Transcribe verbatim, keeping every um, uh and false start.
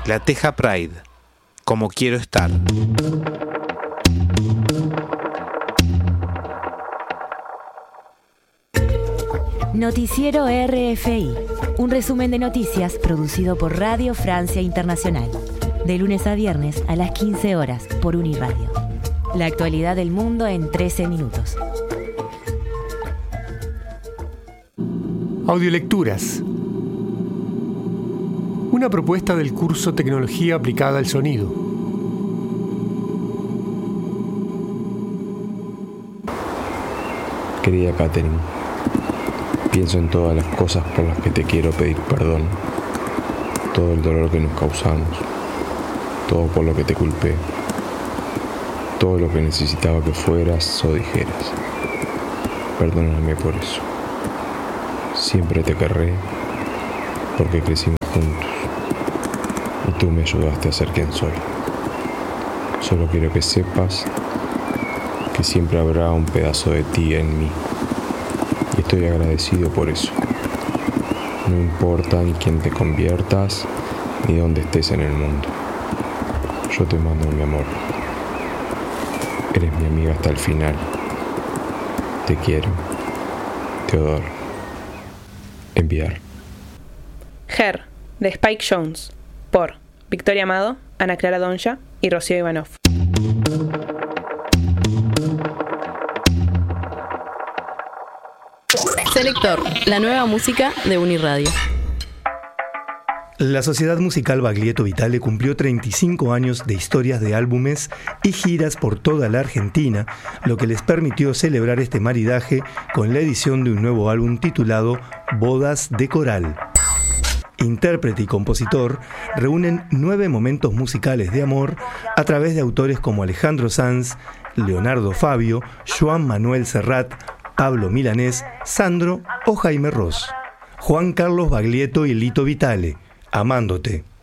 La Teja Pride, como quiero estar. Noticiero R F I, un resumen de noticias producido por Radio Francia Internacional, de lunes a viernes a las quince horas por Uniradio. La actualidad del mundo en trece minutos. Audiolecturas. Una propuesta del curso Tecnología aplicada al sonido. Querida Catherine, pienso en todas las cosas por las que te quiero pedir perdón, todo el dolor que nos causamos, todo por lo que te culpé, todo lo que necesitaba que fueras o dijeras. Perdóname por eso. Siempre te querré porque crecimos juntos y tú me ayudaste a ser quien soy. Solo quiero que sepas que siempre habrá un pedazo de ti en mí y estoy agradecido por eso. No importa en quién te conviertas ni dónde estés en el mundo. Yo te mando mi amor. Eres mi amiga hasta el final. Te quiero. Teodoro. Enviar. Her, de Spike Jones, por Victoria Amado, Ana Clara Donja y Rocío Ivanov. Selector, la nueva música de Uniradio. La Sociedad Musical Baglietto Vitale cumplió treinta y cinco años de historias de álbumes y giras por toda la Argentina, lo que les permitió celebrar este maridaje con la edición de un nuevo álbum titulado Bodas de Coral. Intérprete y compositor reúnen nueve momentos musicales de amor a través de autores como Alejandro Sanz, Leonardo Fabio, Joan Manuel Serrat, Pablo Milanés, Sandro o Jaime Ross. Juan Carlos Baglietto y Lito Vitale, Amándote.